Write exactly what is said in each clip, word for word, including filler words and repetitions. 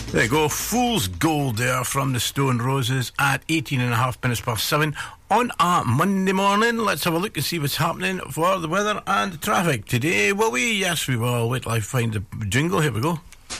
There you go, Fool's Gold there from the Stone Roses at eighteen and a half minutes past seven on a Monday morning. Let's have a look and see what's happening for the weather and the traffic today. Will we? Yes, we will. Wait till I find the jingle. Here we go.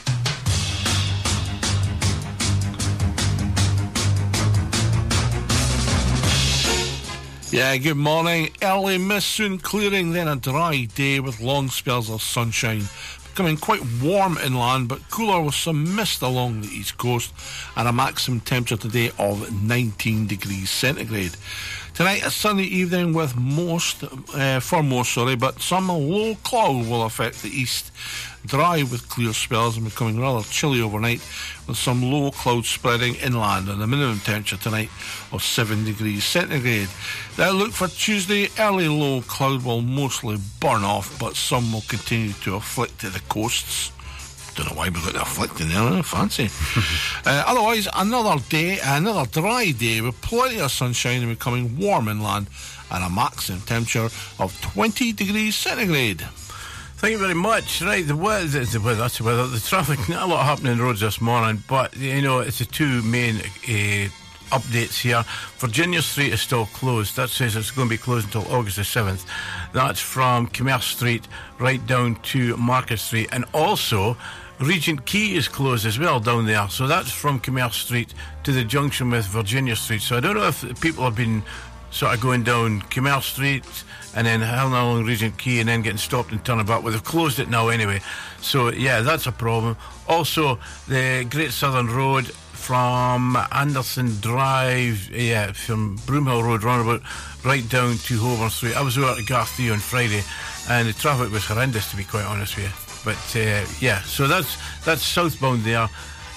Yeah, good morning. Early mist, soon clearing, then a dry day with long spells of sunshine. Becoming quite warm inland, but cooler with some mist along the east coast, and a maximum temperature today of nineteen degrees centigrade. Tonight, a sunny evening with most, uh, for most, sorry, but some low cloud will affect the east. Dry with clear spells and becoming rather chilly overnight, with some low clouds spreading inland, and a minimum temperature tonight of seven degrees centigrade. Now look for Tuesday, early low cloud will mostly burn off, but some will continue to afflict the coasts. Don't know why we got the afflicting there, fancy. uh, otherwise, another day, another dry day with plenty of sunshine and becoming warm inland, and a maximum temperature of twenty degrees centigrade. Thank you very much. Right, the weather, the weather, that's the weather. The traffic, not a lot happening on the roads this morning, but, you know, it's the two main uh, updates here. Virginia Street is still closed. That says it's going to be closed until August the seventh. That's from Commerce Street right down to Market Street. And also, Regent Quay is closed as well down there. So that's from Commerce Street to the junction with Virginia Street. So I don't know if people have been sort of going down Commerce Street and then held along Regent Quay and then getting stopped and turning back. Well, they've closed it now anyway. So, yeah, that's a problem. Also, the Great Southern Road from Anderson Drive, yeah, from Broomhill Road roundabout right down to Holborn Street. I was over at Garthie on Friday, and the traffic was horrendous, to be quite honest with you. But, uh, yeah, so that's that's southbound there.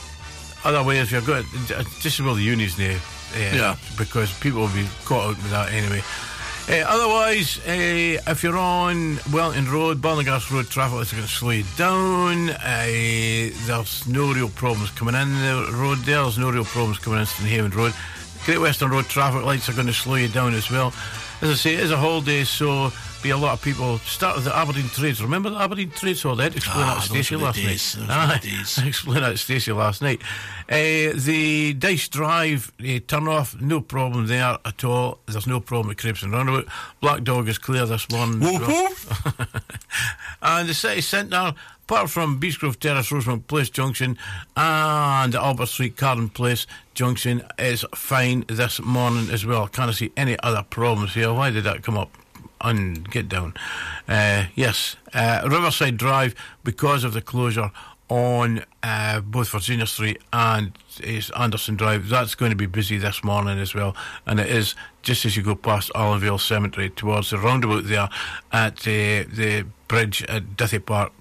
Other ways, you've got just about the unis now. Uh, yeah. Because people will be caught out with that anyway. Uh, otherwise, uh, if you're on Wellington Road, Ballingarth Road, traffic is going to slow you down. Uh, there's no real problems coming in the road there. There's no real problems coming in Stonehaven Road. Great Western Road traffic lights are going to slow you down as well. As I say, it is a holiday, so be a lot of people. Start with the Aberdeen Trades. Remember the Aberdeen Trades hall? They had to explain ah, that to Stacey last days. night. Ah, I explained that to Stacey last night. Uh, the Dice Drive uh, turn off, no problem there at all. There's no problem at Crepes Roundabout. Black Dog is clear this morning. Whoop, whoop. And the city centre, apart from Beechgrove Terrace, Rosemount Place Junction, and Albert Street, Carden Place Junction, is fine this morning as well. Can't see any other problems here. Why did that come up? And get down. Uh, yes, uh, Riverside Drive, because of the closure on uh, both Virginia Street and uh, Anderson Drive, that's going to be busy this morning as well. And it is just as you go past Allenvale Cemetery towards the roundabout there at uh, the bridge at Duthie Park.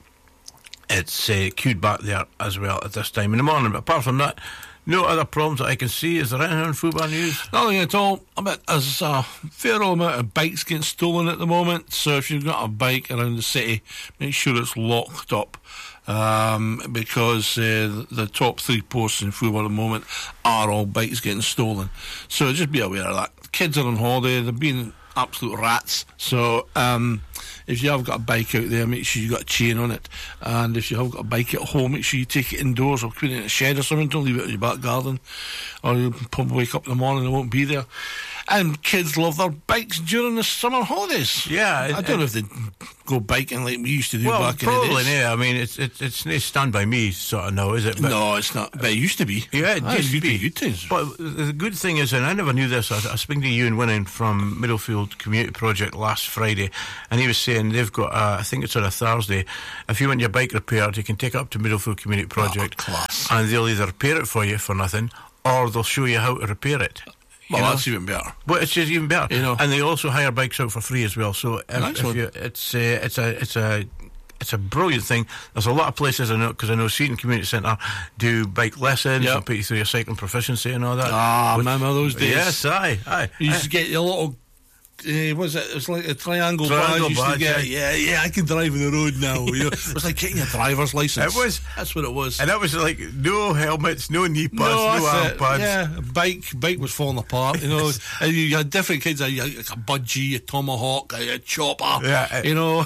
It's uh, queued back there as well at this time in the morning. But apart from that, no other problems that I can see. Is there anything on Football News? Nothing at all. I bet there's a fair amount of bikes getting stolen at the moment. So if you've got a bike around the city, make sure it's locked up. Um, because uh, the top three posts in football at the moment are all bikes getting stolen. So just be aware of that. Kids are on holiday. They're being absolute rats. So um, if you have got a bike out there, make sure you've got a chain on it. And if you have got a bike at home, make sure you take it indoors or put it in a shed or something. Don't leave it in your back garden, or you'll probably wake up in the morning and it won't be there. And kids love their bikes during the summer holidays. Yeah. I don't know if they go biking like we used to do well, back in the days. Well, probably, yeah. I mean, it's it's it's not stand by me sort of now, is it? But no, it's not. But it used to be. Yeah, it ah, used to be. Good times. But the good thing is, and I never knew this, I was, I was speaking to Ewan Winning from Middlefield Community Project last Friday, and he was saying they've got, uh, I think it's on a Thursday, if you want your bike repaired, you can take it up to Middlefield Community Project, oh, class. And they'll either repair it for you for nothing, or they'll show you how to repair it. Well, you that's know? even better. Well, it's just even better, you know. And they also hire bikes out for free as well. So if, nice if you, it's uh, it's a it's a it's a brilliant thing. There's a lot of places I know, because I know Seaton Community Centre do bike lessons, yep, and put you through your cycling proficiency and all that. Ah, which, remember those days? Yes, aye, aye. You used to get your little. Uh, was it? It was like a triangle, triangle badge. badge to get, yeah, yeah, I can drive on the road now. You know? It was like getting your driver's license. It was. That's what it was. And that was like no helmets, no knee pads, no, no arm pads. Yeah, bike, bike was falling apart. You know, and you had different kids. You had like a budgie, a tomahawk, a, a chopper. Yeah, you know.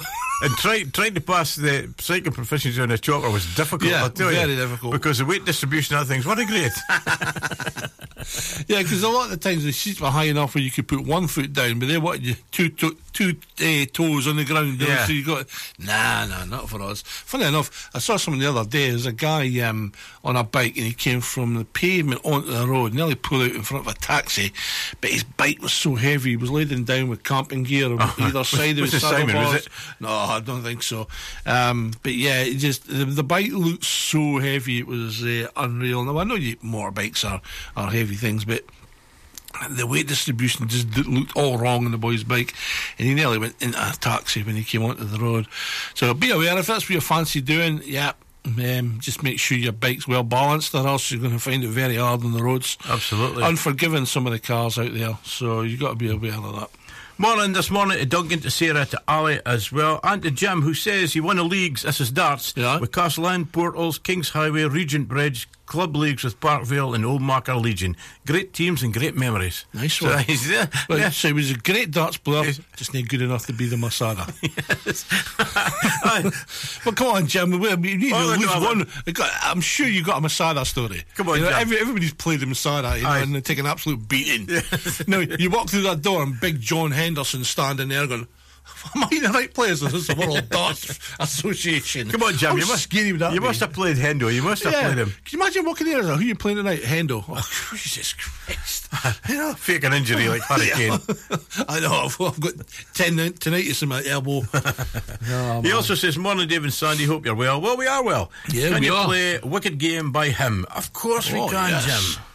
and trying trying to pass the cycling proficiency on a chopper was difficult. Yeah, I'll tell very you, difficult. because the weight distribution of things wasn't great. Yeah, because a lot of the times the seats were high enough where you could put one foot down, but they wanted you two to, two uh, toes on the ground. You know, Yeah. so you got nah, nah, not for us. Funny enough, I saw someone the other day. There's a guy um, on a bike, and he came from the pavement onto the road, nearly pulled out in front of a taxi. But his bike was so heavy, he was laden down with camping gear on Oh, either side of was his it Simon, was saddlebars. it? No, I don't think so. Um, but yeah, it just the, the bike looked so heavy, it was uh, unreal. Now I know you motorbikes are are heavy things, but the weight distribution just d- looked all wrong on the boy's bike, and he nearly went into a taxi when he came onto the road. So be aware, if that's what you fancy doing, yeah, um, just make sure your bike's well balanced, or else you're going to find it very hard on the roads. Absolutely. Unforgiving, some of the cars out there, so you've got to be aware of that. Morning this morning to Duncan, to Sarah, to Ali as well, and to Jim, who says he won the leagues, this is darts, Yeah. with Castleland, Portals, Kings Highway, Regent Bridge, club leagues with Parkvale and Old Marker Legion. Great teams and great memories. Nice So one. he's there. Well, Yeah. so he was a great darts player, Yes. just not good enough to be the Masada. Yes. Aye. Well, come on, Jim. We we need Well, at least no, no. one. we got- I'm sure you got a Masada story. Come on, you know, Jim. every, everybody's played the Masada, you know, Aye. and they take an absolute beating. No, you walk through that door and big John Henderson standing there going, "Am I in the right place? This is the World Darts Association." Come on, Jim. How You must, scary would that you be? must have played Hendo. You must have Yeah. played him. Can you imagine walking there and saying, "Who are you playing tonight?" Hendo. Oh, Jesus Christ. You know, fake an injury like Hurricane. I know. I've, I've got ten tinnitus in my elbow. Oh, He man. also says, morning, Dave and Sandy, hope you're well. Well, we are well. Yeah, Can we you are. play Wicked Game by Him? Of course we Oh, can, yes. Jim.